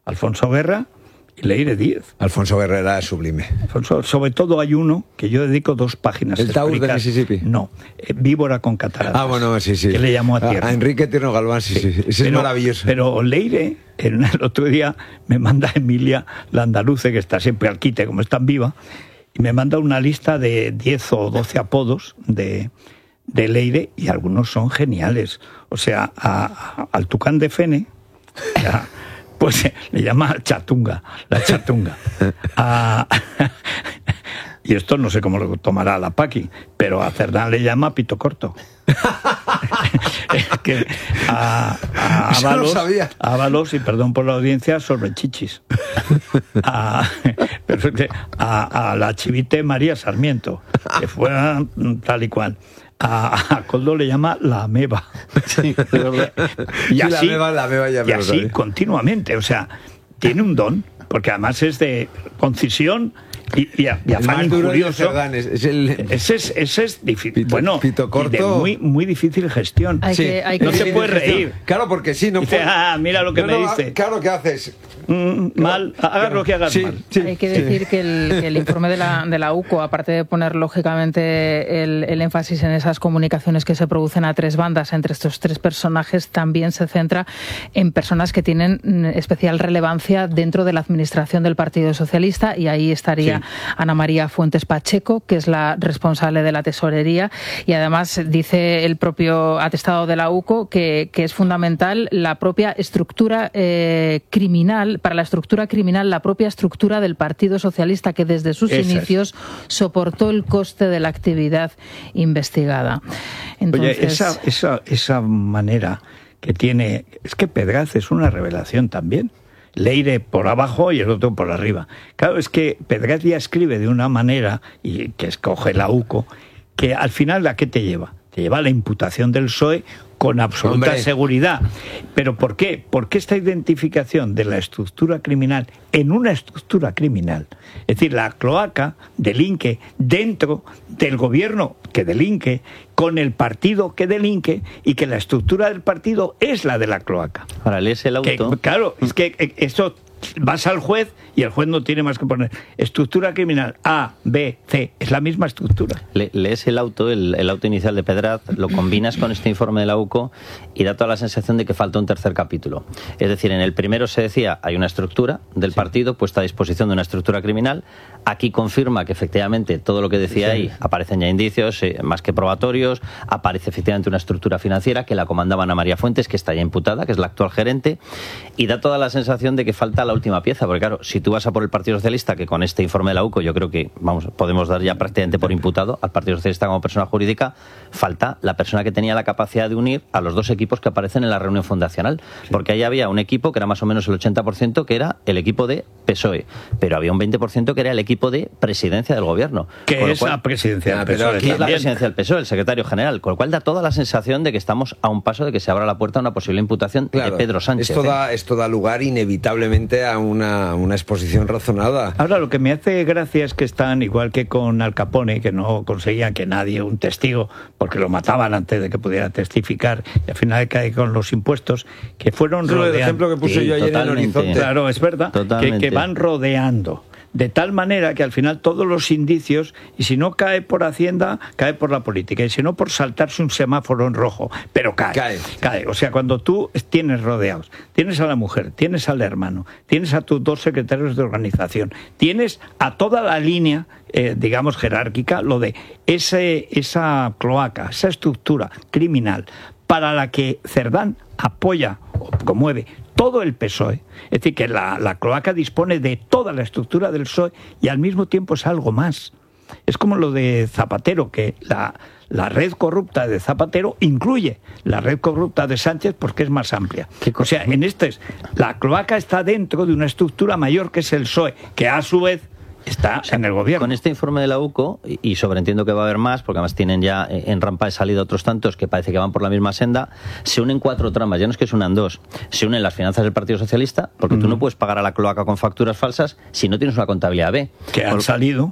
Alfonso Guerra y Leire Díez. Alfonso Guerra era sublime. Sobre todo hay uno que yo dedico 2 páginas. ¿El Taur de Mississippi? No, Víbora con cataratas. Bueno, sí. Que le llamó a tierra. A Enrique Tierno Galván, sí. Ese es maravilloso. Pero Leire, el otro día me manda Emilia la andaluce, que está siempre al quite, como es tan viva, y me manda una lista de 10 o 12 apodos de Leire, y algunos son geniales. O sea, al Tucán de Fene, pues le llama Chatunga, la Chatunga. Y esto no sé cómo lo tomará la Paqui, pero a Cerdán le llama Pito Corto. A Ábalos, y perdón por la audiencia, sobre chichis. A la Chivite María Sarmiento, que fue tal y cual. A Coldo le llama la ameba. Sí, y así, la ameba ya y así continuamente. O sea, tiene un don, porque además es de concisión y afán curioso. Ese es difícil. Bueno, Pito Corto, de muy difícil gestión. Hay que no se puede reír. Claro, porque sí, no dice, mira lo que me dice. Claro, ¿qué haces? Mal, hagas lo que hagas mal. Sí, hay que decir que el informe de la UCO, aparte de poner lógicamente el énfasis en esas comunicaciones que se producen a 3 bandas entre estos 3 personajes, también se centra en personas que tienen especial relevancia dentro de la administración del Partido Socialista, y ahí estaría Ana María Fuentes Pacheco, que es la responsable de la tesorería, y además dice el propio atestado de la UCO que es fundamental la propia estructura criminal, para la estructura criminal, la propia estructura del Partido Socialista, que desde sus inicios soportó el coste de la actividad investigada. Entonces, oye, esa manera que tiene, es que Pedraz es una revelación también. Leire por abajo y el otro por arriba. Claro, es que Pedraz ya escribe de una manera, y que escoge la UCO, que al final ¿a qué te lleva? Te lleva a la imputación del PSOE con absoluta seguridad. ¿Pero por qué? Porque esta identificación de la estructura criminal en una estructura criminal, es decir, la cloaca delinque dentro del gobierno que delinque, con el partido que delinque, y que la estructura del partido es la de la cloaca. Ahora, lees el auto. Claro, es que esto vas al juez y el juez no tiene más que poner estructura criminal A, B, C, es la misma estructura. Lees el auto inicial de Pedraz, lo combinas con este informe de la UCO y da toda la sensación de que falta un tercer capítulo. Es decir, en el primero se decía hay una estructura del partido puesta a disposición de una estructura criminal. Aquí confirma que efectivamente todo lo que decía ahí, aparecen ya indicios más que probatorios, aparece efectivamente una estructura financiera que la comandaba Ana María Fuentes, que está ya imputada, que es la actual gerente, y da toda la sensación de que falta la última pieza, porque claro, si tú vas a por el Partido Socialista, que con este informe de la UCO yo creo que podemos dar ya prácticamente por imputado al Partido Socialista como persona jurídica, falta la persona que tenía la capacidad de unir a los 2 equipos que aparecen en la reunión fundacional, porque ahí había un equipo que era más o menos el 80%, que era el equipo de PSOE, pero había un 20% que era el equipo de presidencia del gobierno. Que es la presidencia del PSOE. Que es la presidencia del PSOE, el secretario general, con lo cual da toda la sensación de que estamos a un paso de que se abra la puerta a una posible imputación de Pedro Sánchez. Esto da lugar inevitablemente a una exposición razonada. Ahora, lo que me hace gracia es que están igual que con Al Capone, que no conseguían que nadie, un testigo, porque lo mataban antes de que pudiera testificar, y al final cae con los impuestos, que fueron rodeando. El ejemplo que puse yo ayer en el Horizonte. Claro, es verdad, que van rodeando. De tal manera que al final todos los indicios, y si no cae por Hacienda, cae por la política, y si no por saltarse un semáforo en rojo, pero cae. O sea, cuando tú tienes rodeados, tienes a la mujer, tienes al hermano, tienes a tus 2 secretarios de organización, tienes a toda la línea, digamos, jerárquica, lo de esa cloaca, esa estructura criminal para la que Cerdán apoya o promueve todo el PSOE, es decir, que la cloaca dispone de toda la estructura del PSOE y al mismo tiempo es algo más. Es como lo de Zapatero, que la red corrupta de Zapatero incluye la red corrupta de Sánchez porque es más amplia. O sea, la cloaca está dentro de una estructura mayor que es el PSOE, que a su vez está en el gobierno. Con este informe de la UCO, y sobreentiendo que va a haber más, porque además tienen ya en rampa de salida otros tantos que parece que van por la misma senda, se unen 4 tramas, ya no es que se unan 2, se unen las finanzas del Partido Socialista, porque tú no puedes pagar a la cloaca con facturas falsas si no tienes una contabilidad B. Que han salido.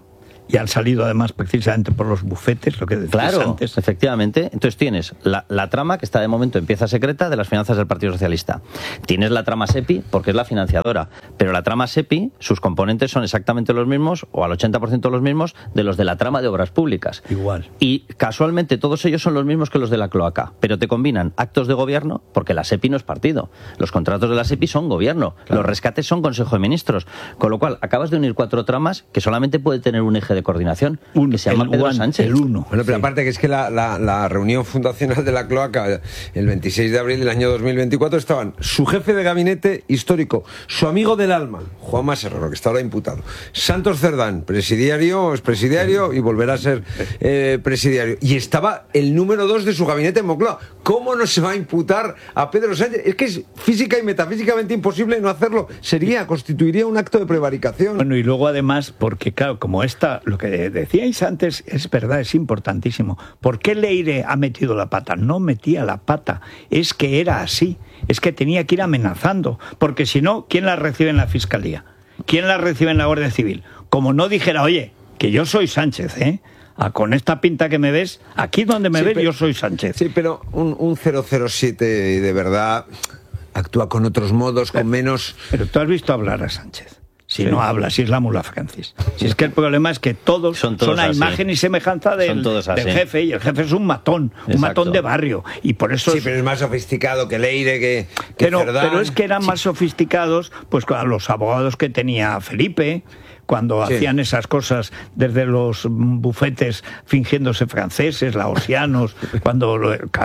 y han salido además precisamente por los bufetes, lo que decías antes. Claro, efectivamente. Entonces tienes la trama, que está de momento en pieza secreta, de las finanzas del Partido Socialista. Tienes la trama SEPI, porque es la financiadora, pero la trama SEPI, sus componentes son exactamente los mismos, o al 80% los mismos, de los de la trama de obras públicas. Igual. Y casualmente todos ellos son los mismos que los de la cloaca, pero te combinan actos de gobierno, porque la SEPI no es partido. Los contratos de la SEPI son gobierno, los rescates son Consejo de Ministros, con lo cual acabas de unir 4 tramas que solamente puede tener un eje de coordinación, que se llama Pedro Sánchez. El uno. Bueno, pero aparte que es que la reunión fundacional de la cloaca el 26 de abril del año 2024 estaban su jefe de gabinete histórico, su amigo del alma, Juanma Serrano, que está ahora imputado, Santos Cerdán, presidiario, expresidiario y volverá a ser presidiario, y estaba el número 2 de su gabinete en Moncloa. ¿Cómo no se va a imputar a Pedro Sánchez? Es que es física y metafísicamente imposible no hacerlo. Constituiría un acto de prevaricación. Bueno, y luego además, porque claro, como lo que decíais antes es verdad, es importantísimo. ¿Por qué Leire ha metido la pata? No metía la pata, es que era así, es que tenía que ir amenazando, porque si no, ¿quién la recibe en la Fiscalía? ¿Quién la recibe en la Guardia Civil? Como no dijera, oye, que yo soy Sánchez, con esta pinta que me ves, aquí donde me ves, yo soy Sánchez. Sí, pero un 007 de verdad actúa con otros modos, con menos... Pero tú has visto hablar a Sánchez. Si no habla, si es la mula Francis. Si es que el problema es que todos son a imagen y semejanza del jefe, y el jefe es un matón, un matón de barrio. Y por eso... Sí, pero es más sofisticado que Leire, que pero es que eran más sofisticados pues a los abogados que tenía Felipe, cuando hacían esas cosas desde los bufetes fingiéndose franceses, laosianos, cuando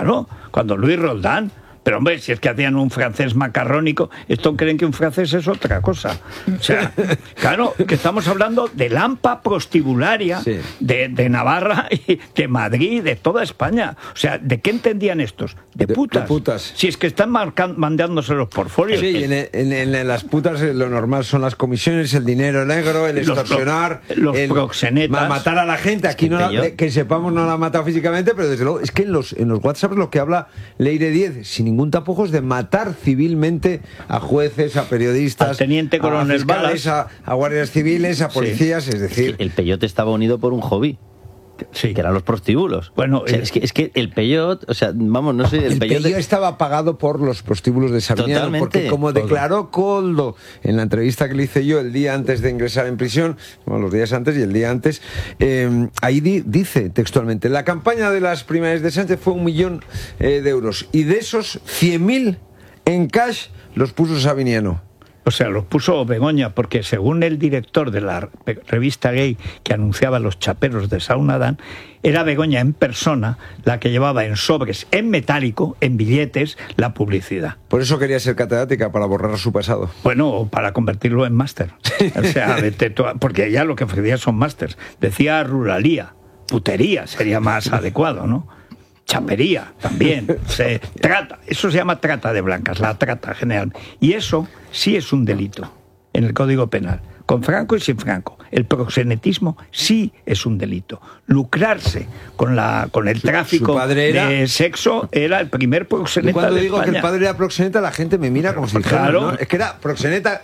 Luis Roldán. Pero hombre, si es que hacían un francés macarrónico, estos creen que un francés es otra cosa. O sea, claro, que estamos hablando de lampa prostibularia de Navarra y de Madrid, de toda España. O sea, ¿de qué entendían estos? De putas. Si es que están mandándose los portfolios. Sí, en las putas lo normal son las comisiones, el dinero negro, el extorsionar, los proxenetas. Matar a la gente. Aquí que sepamos no la ha matado físicamente, pero desde luego es que en los WhatsApp lo que habla Leire 10, sin ningún tapujo, es de matar civilmente a jueces, a periodistas, al teniente coronel a fiscales, a guardias civiles, a policías, es decir... El Peyote estaba unido por un hobby. Sí, que eran los prostíbulos. Bueno, o sea, es que el Peyote, o sea, vamos, no sé, el Peyote estaba pagado por los prostíbulos de Sabiñano, porque como declaró Koldo en la entrevista que le hice yo el día antes de ingresar en prisión, bueno, los días antes y el día antes, ahí dice textualmente: la campaña de las primarias de Sánchez fue 1 millón de euros, y de esos 100.000 en cash los puso Sabiñano. O sea, los puso Begoña, porque según el director de la revista gay que anunciaba los chaperos de Saunadán, era Begoña en persona la que llevaba en sobres, en metálico, en billetes, la publicidad. Por eso quería ser catedrática, para borrar su pasado. Bueno, o para convertirlo en máster. O sea, porque ya lo que ofrecía son másters. Decía ruralía, putería sería más adecuado, ¿no? Chapería también, trata, eso se llama trata de blancas, la trata general. Y eso sí es un delito en el Código Penal, con Franco y sin Franco. El proxenetismo sí es un delito. Lucrarse con el tráfico de sexo era el primer proxeneta. Y cuando de digo España. Que el padre era proxeneta, la gente me mira como si dijera, claro. ¿no? Es que era proxeneta,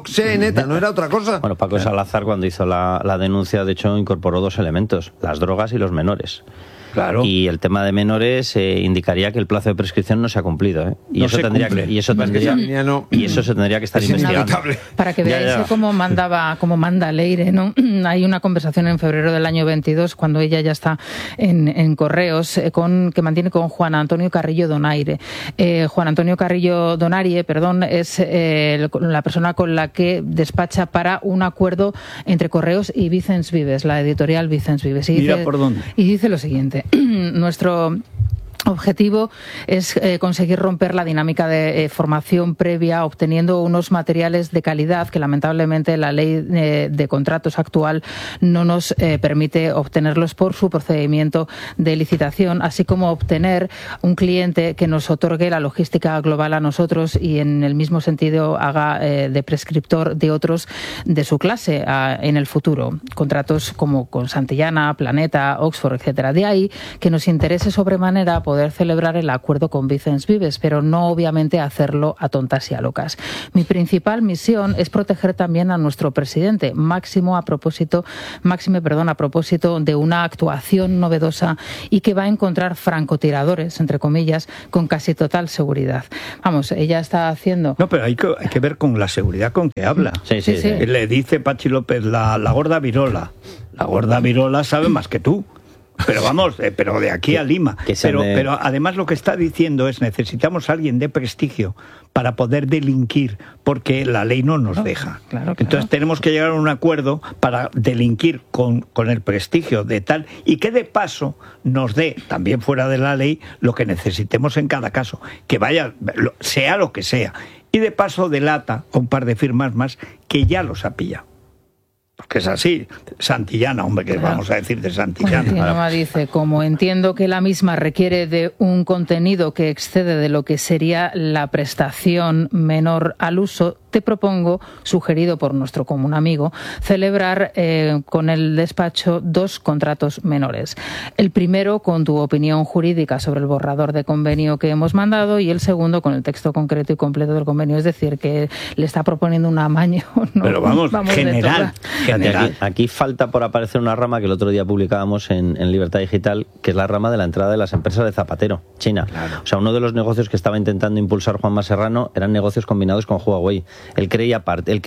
no era otra cosa. Bueno, Paco Salazar, cuando hizo la denuncia, de hecho incorporó 2 elementos: las drogas y los menores. Claro. Y el tema de menores indicaría que el plazo de prescripción no se ha cumplido, y eso se tendría que estar investigando. Para que veáis cómo manda Leire, ¿no? Hay una conversación en febrero del año 22, cuando ella ya está en Correos, que mantiene con Juan Antonio Carrillo Donaire. Juan Antonio Carrillo Donaire, es la persona con la que despacha para un acuerdo entre Correos y Vicens Vives, la editorial Vicens Vives. Mira por dónde. Y dice lo siguiente: nuestro objetivo es conseguir romper la dinámica de formación previa, obteniendo unos materiales de calidad que lamentablemente la ley de contratos actual no nos permite obtenerlos por su procedimiento de licitación, así como obtener un cliente que nos otorgue la logística global a nosotros y en el mismo sentido haga de prescriptor de otros de su clase en el futuro. Contratos como con Santillana, Planeta, Oxford, etcétera. De ahí que nos interese sobremanera poder poder celebrar el acuerdo con Vicens Vives, pero no obviamente hacerlo a tontas y a locas. Mi principal misión es proteger también a nuestro presidente, máxime a propósito de una actuación novedosa y que va a encontrar francotiradores, entre comillas, con casi total seguridad. Vamos, ella está haciendo... No, pero hay que ver con la seguridad con que habla. Sí. Le dice Pachi López, la gorda virola. La gorda virola sabe más que tú. Pero vamos, pero de aquí a Lima. Pero además lo que está diciendo es necesitamos a alguien de prestigio para poder delinquir, porque la ley no nos deja. Claro. Entonces tenemos que llegar a un acuerdo para delinquir con el prestigio de tal, y que de paso nos dé, también fuera de la ley, lo que necesitemos en cada caso. Que vaya, sea lo que sea. Y de paso delata a un par de firmas más que ya los ha pillado. Porque es así, Santillana, hombre, que vamos a decir de Santillana. Bueno, dice, como entiendo que la misma requiere de un contenido que excede de lo que sería la prestación menor al uso, te propongo, sugerido por nuestro común amigo, celebrar con el despacho 2 contratos menores. El primero con tu opinión jurídica sobre el borrador de convenio que hemos mandado, y el segundo con el texto concreto y completo del convenio. Es decir, que le está proponiendo un amaño. ¿No? Pero vamos general. Aquí falta por aparecer una rama que el otro día publicábamos en Libertad Digital, que es la rama de la entrada de las empresas de Zapatero, China. Claro. O sea, uno de los negocios que estaba intentando impulsar Juanma Serrano eran negocios combinados con Huawei. Él quería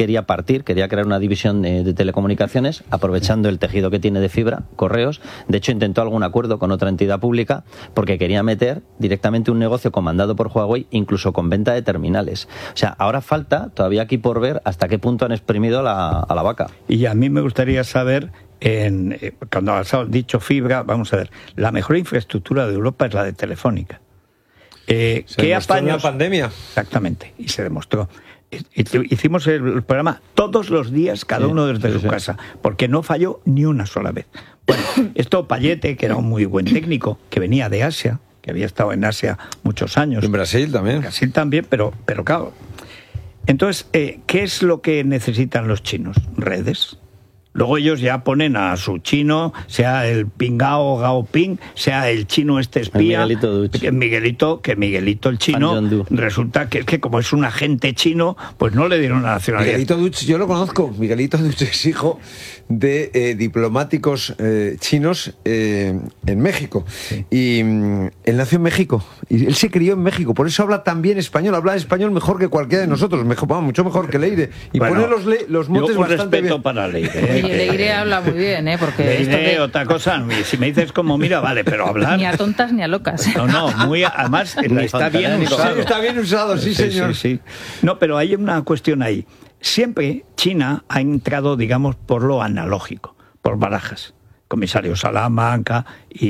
crear una división de telecomunicaciones, aprovechando el tejido que tiene de fibra, correos. De hecho, intentó algún acuerdo con otra entidad pública porque quería meter directamente un negocio comandado por Huawei, incluso con venta de terminales. O sea, ahora falta todavía aquí por ver hasta qué punto han exprimido a la vaca. Y a mí me gustaría saber, cuando has dicho fibra, vamos a ver, la mejor infraestructura de Europa es la de Telefónica. ¿Qué apaños? En la pandemia. Exactamente, y se demostró. Hicimos el programa todos los días, cada uno desde su casa, porque no falló ni una sola vez. Bueno, esto Payete, que era un muy buen técnico, que venía de Asia, que había estado en Asia muchos años. En Brasil también. En Brasil también, pero claro. Entonces, ¿qué es lo que necesitan los chinos? Redes. Luego ellos ya ponen a su chino, sea el Pingao Gaoping, sea el chino espía, Miguelito el chino, resulta que como es un agente chino, pues no le dieron la nacionalidad. Miguelito Duch, yo lo conozco. Miguelito Duch es hijo de diplomáticos chinos en México. Sí. Y él nació en México. Y él se crió en México. Por eso habla tan bien español. Habla español mejor que cualquiera de nosotros. Mucho mejor que Leire. Y pone los motes bastante bien. Para Leire. Leire habla muy bien, porque Leire, otra cosa, si me dices como mira, vale, pero hablar... Ni a tontas ni a locas. No, además está bien usado. Sí, está bien usado, sí, señor. Sí. No, pero hay una cuestión ahí. Siempre China ha entrado, digamos, por lo analógico, por barajas. Comisario Salamanca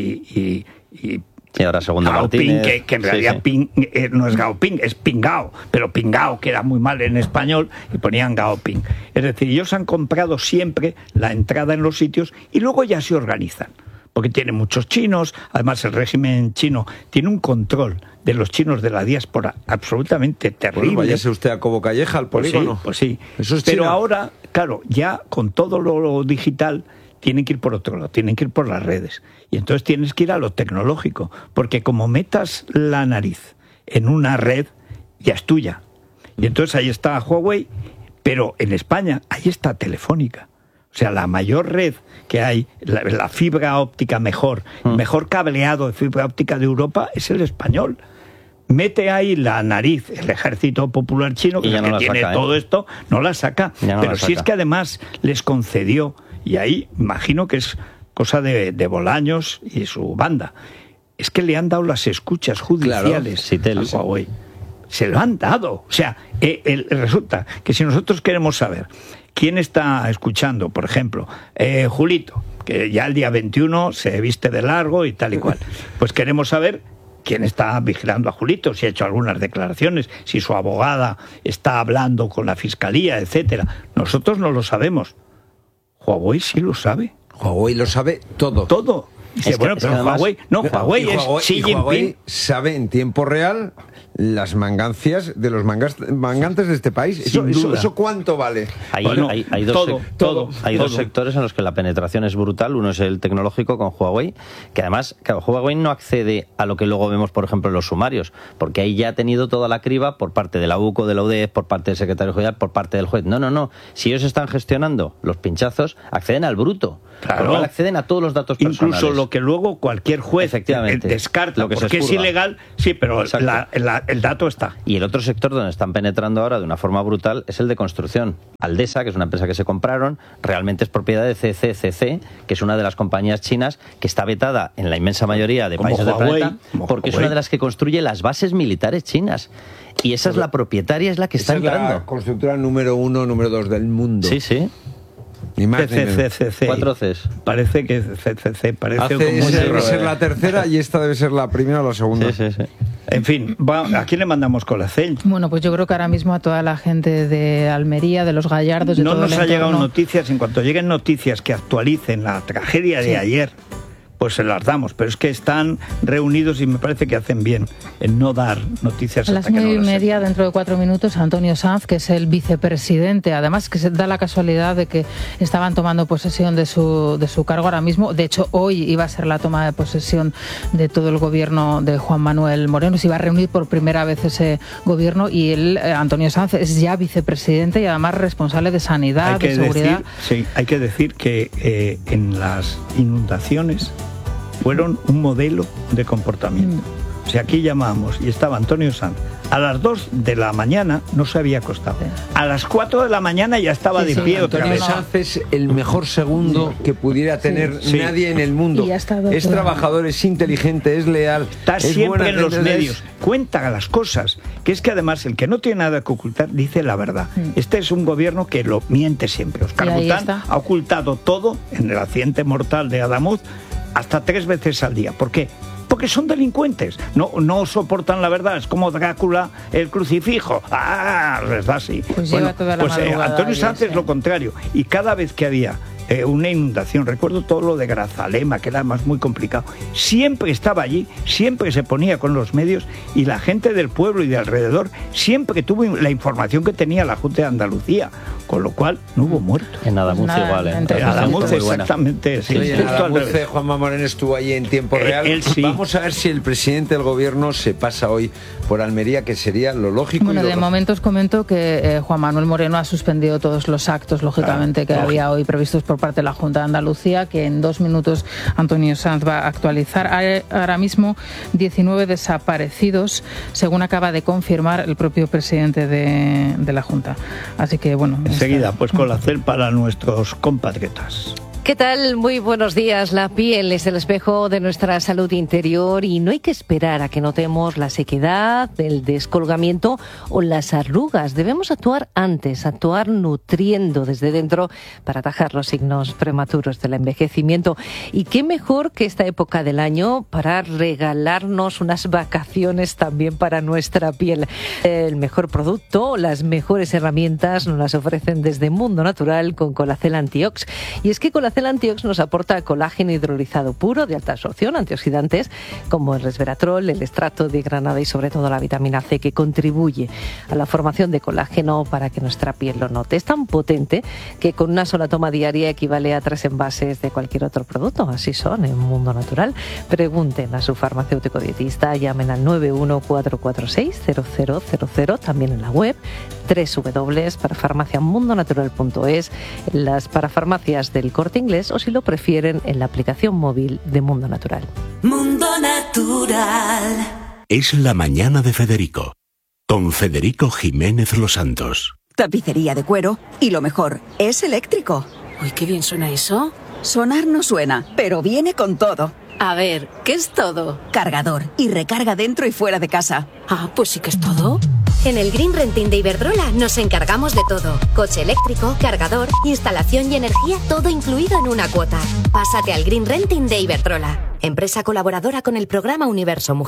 y ahora segundo Gaoping, que en realidad Ping, no es Gaoping, es Pingao, pero Pingao queda muy mal en español y ponían Gaoping. Es decir, ellos han comprado siempre la entrada en los sitios y luego ya se organizan, porque tienen muchos chinos. Además el régimen chino tiene un control de los chinos de la diáspora absolutamente terrible. Bueno, váyase usted a Cobo Calleja, al polígono. Pues sí. Eso es pero China. Ahora, claro, ya con todo lo digital tienen que ir por otro lado, tienen que ir por las redes. Y entonces tienes que ir a lo tecnológico, porque como metas la nariz en una red, ya es tuya. Y entonces ahí está Huawei, pero en España ahí está Telefónica. O sea, la mayor red que hay, la fibra óptica mejor cableado de fibra óptica de Europa es el español. Mete ahí la nariz el Ejército Popular Chino, que tiene todo esto, no la saca. Pero si es que además les concedió, y ahí imagino que es cosa de Bolaños y su banda, es que le han dado las escuchas judiciales a Huawei. Se lo han dado. O sea, resulta que si nosotros queremos saber quién está escuchando, por ejemplo, Julito, que ya el día 21 se viste de largo y tal y cual, pues queremos saber quién está vigilando a Julito, si ha hecho algunas declaraciones, si su abogada está hablando con la fiscalía, etcétera. Nosotros no lo sabemos. Huawei sí lo sabe. Huawei lo sabe todo. Todo. Dice, pero Huawei, Huawei es Xi Jinping. Huawei sabe en tiempo real las mangancias de los mangantes de este país. ¿Eso cuánto vale? Hay dos sectores en los que la penetración es brutal. Uno es el tecnológico con Huawei, que además, claro, Huawei no accede a lo que luego vemos, por ejemplo, en los sumarios, porque ahí ya ha tenido toda la criba por parte de la UCO, de la UDEF, por parte del secretario general, por parte del juez. No. Si ellos están gestionando los pinchazos, acceden al bruto. Claro. Acceden a todos los datos personales. Incluso lo que luego cualquier juez descarta, lo que porque es ilegal, sí, pero el dato está. Y el otro sector donde están penetrando ahora de una forma brutal es el de construcción. Aldesa, que es una empresa que se compraron, realmente es propiedad de CCCC, que es una de las compañías chinas que está vetada en la inmensa mayoría de países del planeta, porque es una de las que construye las bases militares chinas. Y esa es la propietaria, es la que está entrando. Es la constructora número 1, número 2 del mundo. Sí. Ni más CCCC. 4 Cs. Parece que CCC parece debe ser la tercera y esta debe ser la primera o la segunda. Sí. En fin, ¿a quién le mandamos Colacel? Bueno, pues yo creo que ahora mismo a toda la gente de Almería, de los Gallardos, de todo el entorno. No nos ha llegado noticias. En cuanto lleguen noticias que actualicen la tragedia de ayer, pues se las damos, pero es que están reunidos y me parece que hacen bien en no dar noticias. A las 9:30, dentro de 4 minutos, Antonio Sanz, que es el vicepresidente, además que se da la casualidad de que estaban tomando posesión de su cargo ahora mismo. De hecho, hoy iba a ser la toma de posesión de todo el gobierno de Juan Manuel Moreno. Se iba a reunir por primera vez ese gobierno y él, Antonio Sanz, es ya vicepresidente y además responsable de sanidad, de seguridad. Hay que decir que en las inundaciones fueron un modelo de comportamiento. O sea, aquí llamamos y estaba Antonio Sanz. A las 2 de la mañana no se había acostado. A las 4 de la mañana ya estaba de pie otra vez. Antonio Sanz es el mejor segundo que pudiera tener nadie en el mundo. Es trabajador, es inteligente, es leal. Está siempre en los medios. Cuenta las cosas. Que es que además el que no tiene nada que ocultar dice la verdad. Este es un gobierno que lo miente siempre. Óscar Bután ha ocultado todo en el accidente mortal de Adamuz hasta 3 veces al día. ¿Por qué? Porque son delincuentes, no soportan la verdad, es como Drácula, el crucifijo, les da así. Pues Antonio Sanz es lo contrario, y cada vez que había una inundación, recuerdo todo lo de Grazalema, que era más muy complicado, siempre estaba allí, siempre se ponía con los medios, y la gente del pueblo y de alrededor siempre tuvo la información que tenía la Junta de Andalucía, con lo cual no hubo muertos. En Adamuz igual, En Adamuz exactamente, sí. En Adamuz Juanma Moreno estuvo allí en tiempo real. Sí. Vamos a ver si el presidente del gobierno se pasa hoy por Almería, que sería lo lógico. Bueno, de momento os comento que Juan Manuel Moreno ha suspendido todos los actos, lógicamente, que había hoy previstos por parte de la Junta de Andalucía, que en 2 minutos Antonio Sanz va a actualizar. Hay ahora mismo 19 desaparecidos, según acaba de confirmar el propio presidente de la Junta. Así que, bueno... Enseguida, pues Colacel para nuestros compatriotas. ¿Qué tal? Muy buenos días. La piel es el espejo de nuestra salud interior y no hay que esperar a que notemos la sequedad, el descolgamiento o las arrugas. Debemos actuar antes, actuar nutriendo desde dentro para atajar los signos prematuros del envejecimiento. Y qué mejor que esta época del año para regalarnos unas vacaciones también para nuestra piel. El mejor producto, las mejores herramientas nos las ofrecen desde Mundo Natural con Colacel Antiox. Y es que Colacel Antiox nos aporta colágeno hidrolizado puro de alta absorción, antioxidantes como el resveratrol, el extracto de granada y sobre todo la vitamina C, que contribuye a la formación de colágeno para que nuestra piel lo note. Es tan potente que con una sola toma diaria equivale a 3 envases de cualquier otro producto. Así son en Mundo Natural. Pregunten a su farmacéutico dietista, llamen al 914460000, también en la web www.parafarmaciamundonatural.es, en las parafarmacias del Corte Inglés o, si lo prefieren, en la aplicación móvil de Mundo Natural. Mundo Natural. Es la mañana de Federico, con Federico Jiménez Los Santos. Tapicería de cuero y lo mejor, es eléctrico. Uy, qué bien suena eso. Sonar no suena, pero viene con todo. A ver, ¿qué es todo? Cargador y recarga dentro y fuera de casa. Ah, pues sí que es todo. En el Green Renting de Iberdrola nos encargamos de todo. Coche eléctrico, cargador, instalación y energía, todo incluido en una cuota. Pásate al Green Renting de Iberdrola, empresa colaboradora con el programa Universo Mujer.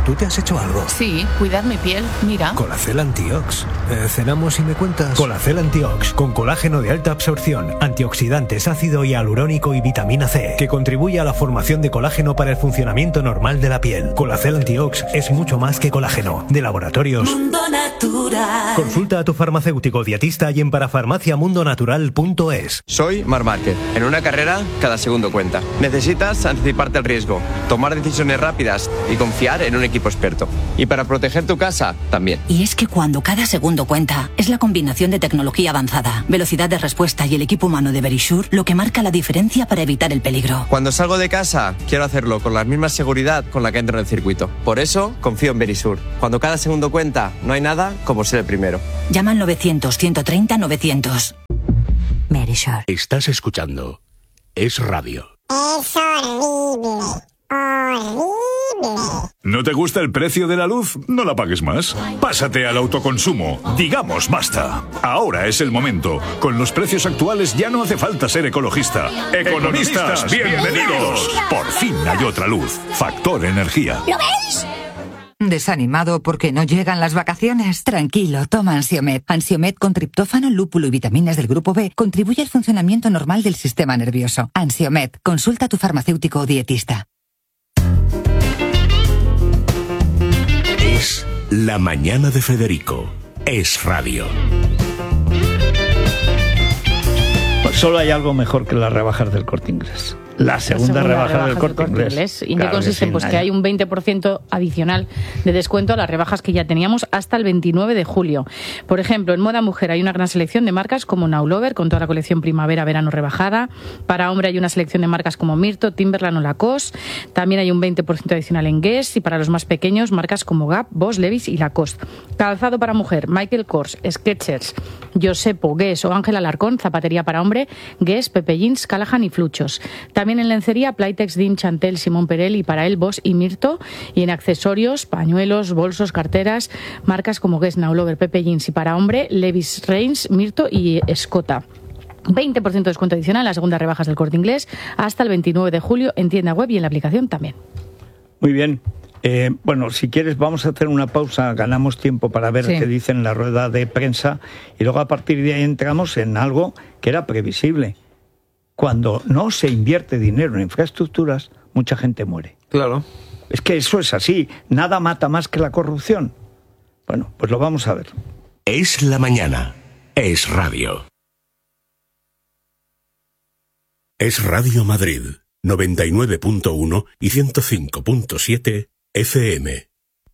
¿tú te has hecho algo? Sí, cuidar mi piel, mira. Colacel Antiox. Cenamos y me cuentas. Colacel Antiox, con colágeno de alta absorción, antioxidantes, ácido hialurónico y vitamina C, que contribuye a la formación de colágeno para el funcionamiento normal de la piel. Colacel Antiox es mucho más que colágeno. De Laboratorios Mundo Natural. Consulta a tu farmacéutico dietista y en parafarmaciamundonatural.es. Soy Mar Márquez. En una carrera, cada segundo cuenta. Necesitas anticiparte al riesgo, tomar decisiones rápidas y confiar en un equipo experto. Y para proteger tu casa, también. Y es que cuando cada segundo cuenta, es la combinación de tecnología avanzada, velocidad de respuesta y el equipo humano de Verisure lo que marca la diferencia para evitar el peligro. Cuando salgo de casa, quiero hacerlo con la misma seguridad con la que entro en el circuito. Por eso, confío en Verisure. Cuando cada segundo cuenta, no hay nada como ser el primero. Llama al 900-130-900. Verisure. Estás escuchando Es Radio. Es horrible. Horrible. ¿No te gusta el precio de la luz? No la pagues más. Pásate al autoconsumo. Digamos basta. Ahora es el momento. Con los precios actuales ya no hace falta ser ecologista. Economistas, bienvenidos. Por fin hay otra luz. Factor Energía. ¿Lo veis? ¿Desanimado porque no llegan las vacaciones? Tranquilo, toma Ansiomed. Ansiomed con triptófano, lúpulo y vitaminas del grupo B contribuye al funcionamiento normal del sistema nervioso. Ansiomed, consulta a tu farmacéutico o dietista. Es La Mañana de Federico. Es Radio. Pues solo hay algo mejor que las rebajas del Corte Inglés. La segunda rebaja del Corte Inglés. ¿Y en qué consiste? Pues que hay un 20% adicional de descuento a las rebajas que ya teníamos hasta el 29 de julio. Por ejemplo, en moda mujer hay una gran selección de marcas como Now Lover, con toda la colección primavera-verano rebajada. Para hombre hay una selección de marcas como Myrto, Timberland o Lacoste. También hay un 20% adicional en Guess. Y para los más pequeños, marcas como Gap, Boss, Levi's y Lacoste. Calzado para mujer, Michael Kors, Skechers, Josepo, Guess o Ángel Alarcón. Zapatería para hombre, Guess, Pepe Jeans, Callahan y Fluchos. También en lencería, Playtex, Dim, Chantel, Simón Perel y para él Boss y Myrto. Y en accesorios, pañuelos, bolsos, carteras, marcas como Guess, Now Lover, Pepe Jeans y para hombre, Levi's, Reigns, Myrto y Escota. 20% de descuento adicional en las segundas rebajas del Corte Inglés hasta el 29 de julio en tienda web y en la aplicación también. Muy bien. Bueno, si quieres vamos a hacer una pausa, ganamos tiempo para ver qué dicen en la rueda de prensa y luego a partir de ahí entramos en algo que era previsible. Cuando no se invierte dinero en infraestructuras, mucha gente muere. Claro. Es que eso es así. Nada mata más que la corrupción. Bueno, pues lo vamos a ver. Es la mañana. Es Radio. Es Radio Madrid, 99.1 y 105.7 FM.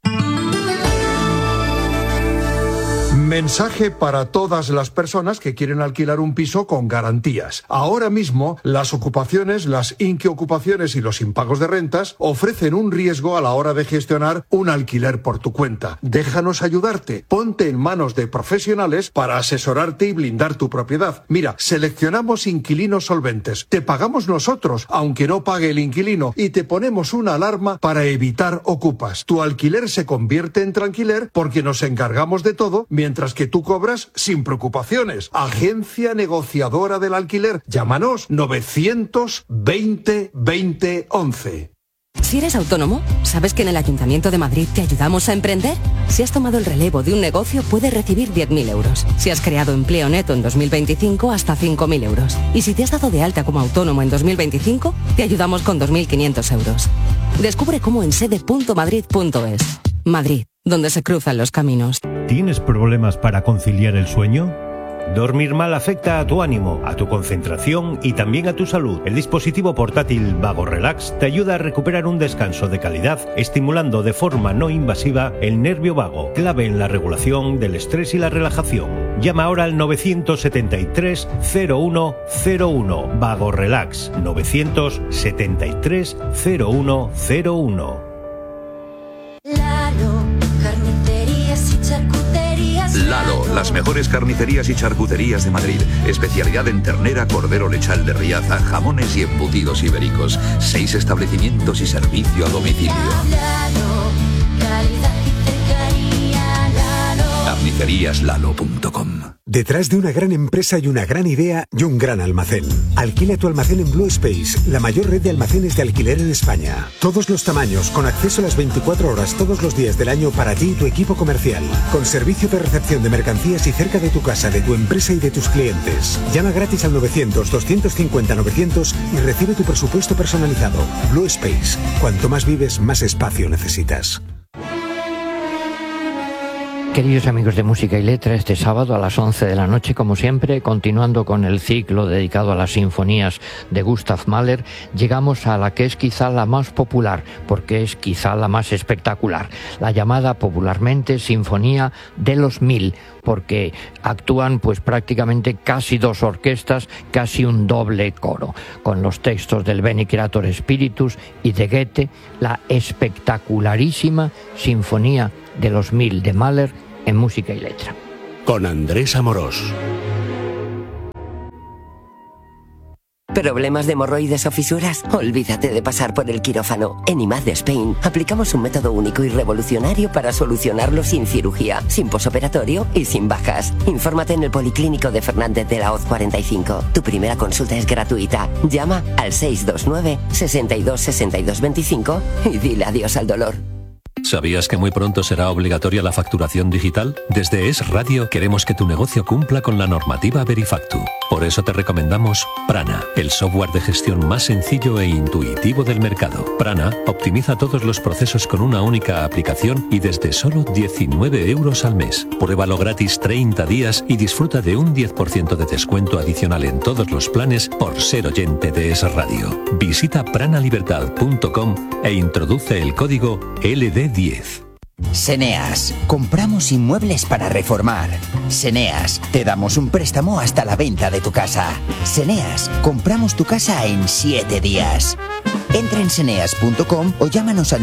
Mensaje para todas las personas que quieren alquilar un piso con garantías. Ahora mismo, las ocupaciones, las inquiocupaciones y los impagos de rentas ofrecen un riesgo a la hora de gestionar un alquiler por tu cuenta. Déjanos ayudarte. Ponte en manos de profesionales para asesorarte y blindar tu propiedad. Mira, seleccionamos inquilinos solventes. Te pagamos nosotros, aunque no pague el inquilino, y te ponemos una alarma para evitar ocupas. Tu alquiler se convierte en tranquiler porque nos encargamos de todo mientras que tú cobras sin preocupaciones. Agencia negociadora del alquiler. Llámanos 920 20 11. Si eres autónomo, ¿sabes que en el Ayuntamiento de Madrid te ayudamos a emprender? Si has tomado el relevo de un negocio, puedes recibir 10.000 euros. Si has creado empleo neto en 2025, hasta 5.000 euros. Y si te has dado de alta como autónomo en 2025, te ayudamos con 2.500 euros. Descubre cómo en sede.madrid.es. Madrid, donde se cruzan los caminos. ¿Tienes problemas para conciliar el sueño? Dormir mal afecta a tu ánimo, a tu concentración y también a tu salud. El dispositivo portátil Vago Relax te ayuda a recuperar un descanso de calidad, estimulando de forma no invasiva el nervio vago, clave en la regulación del estrés y la relajación. Llama ahora al 973 0101. Vago Relax 973 0101. Lalo, las mejores carnicerías y charcuterías de Madrid. Especialidad en ternera, cordero lechal de Riaza, jamones y embutidos ibéricos. 6 establecimientos y servicio a domicilio. Carniceríaslalo.com. Detrás de una gran empresa hay una gran idea y un gran almacén. Alquila tu almacén en Blue Space, la mayor red de almacenes de alquiler en España. Todos los tamaños, con acceso a las 24 horas todos los días del año para ti y tu equipo comercial. Con servicio de recepción de mercancías y cerca de tu casa, de tu empresa y de tus clientes. Llama gratis al 900-250-900 y recibe tu presupuesto personalizado. Blue Space. Cuanto más vives, más espacio necesitas. Queridos amigos de Música y Letra, este sábado a las 11 de la noche, como siempre, continuando con el ciclo dedicado a las sinfonías de Gustav Mahler, llegamos a la que es quizá la más popular, porque es quizá la más espectacular, la llamada popularmente Sinfonía de los 1000, porque actúan pues prácticamente casi dos orquestas, casi un doble coro, con los textos del Bene Creator Spiritus y de Goethe, la espectacularísima Sinfonía de los 1000 de Mahler en Música y Letra. Con Andrés Amorós. ¿Problemas de hemorroides o fisuras? Olvídate de pasar por el quirófano. En IMAD de Spain aplicamos un método único y revolucionario para solucionarlo sin cirugía, sin posoperatorio y sin bajas. Infórmate en el Policlínico de Fernández de la Hoz 45. Tu primera consulta es gratuita. Llama al 629 62 62 25 y dile adiós al dolor. ¿Sabías que muy pronto será obligatoria la facturación digital? Desde Es Radio queremos que tu negocio cumpla con la normativa Verifactu. Por eso te recomendamos Prana, el software de gestión más sencillo e intuitivo del mercado. Prana optimiza todos los procesos con una única aplicación y desde solo 19 euros al mes. Pruébalo gratis 30 días y disfruta de un 10% de descuento adicional en todos los planes por ser oyente de Es Radio. Visita pranalibertad.com e introduce el código LD10. Seneas, compramos inmuebles para reformar. Seneas, te damos un préstamo hasta la venta de tu casa. Seneas, compramos tu casa en 7 días. Entra en seneas.com o llámanos al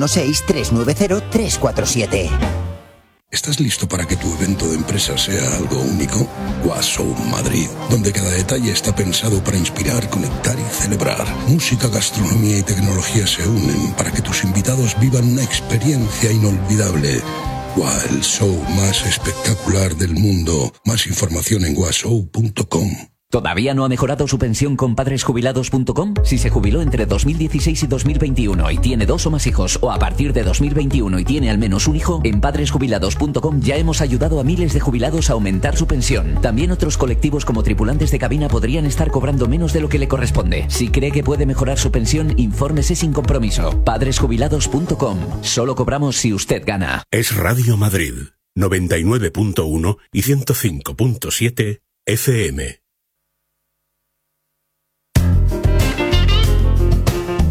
916-390-347. ¿Estás listo para que tu evento de empresa sea algo único? Washow Madrid, donde cada detalle está pensado para inspirar, conectar y celebrar. Música, gastronomía y tecnología se unen para que tus invitados vivan una experiencia inolvidable. El show más espectacular del mundo. Más información en washow.com. ¿Todavía no ha mejorado su pensión con padresjubilados.com? Si se jubiló entre 2016 y 2021 y tiene 2 o más hijos, o a partir de 2021 y tiene al menos un hijo, en padresjubilados.com ya hemos ayudado a miles de jubilados a aumentar su pensión. También otros colectivos como tripulantes de cabina podrían estar cobrando menos de lo que le corresponde. Si cree que puede mejorar su pensión, infórmese sin compromiso. Padresjubilados.com. Solo cobramos si usted gana. Es Radio Madrid, 99.1 y 105.7 FM.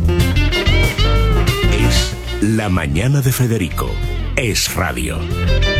La mañana de Federico. Es Radio.